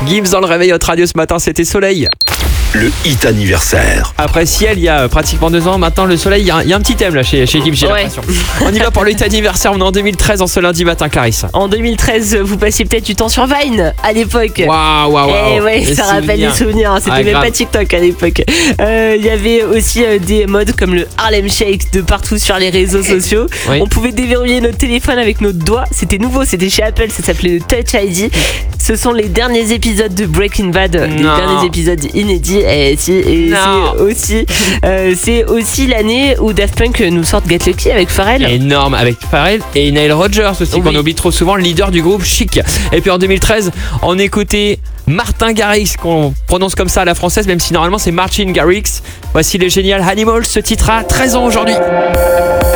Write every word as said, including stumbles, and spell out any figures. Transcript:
Gibbs dans le réveil Hot Radio ce matin, c'était Soleil. Le hit anniversaire. Après Ciel, il y a pratiquement deux ans. Maintenant, le Soleil, il y, a un- il y a un petit thème là chez, chez Gibbs, j'ai Ouais. l'impression. On y va pour le hit anniversaire. On est en deux mille treize, en ce lundi matin, Clarisse. En deux mille treize, vous passiez peut-être du temps sur Vine à l'époque. Waouh, waouh, waouh. Eh ouais, Les ça rappelle les souvenirs. souvenirs. hein. C'était Ah, même grave. pas TikTok à l'époque. Euh, Il y avait aussi euh, des modes comme le Harlem Shake de partout sur les réseaux sociaux. Oui. On pouvait déverrouiller notre téléphone avec notre doigt. C'était nouveau, c'était chez Apple, ça s'appelait le Touch I D. Ce sont les derniers épisodes de Breaking Bad, les Non. derniers épisodes inédits. Et, si, et Non. c'est aussi, euh, c'est aussi l'année où Daft Punk nous sortent Get Lucky avec Pharrell. Énorme, avec Pharrell et Nile Rodgers aussi, Oui. qu'on oublie trop souvent, le leader du groupe Chic. Et puis en deux mille treize, on écoutait Martin Garrix, qu'on prononce comme ça à la française, même si normalement c'est Martin Garrix. Voici le génial Animals, ce titre a treize ans aujourd'hui.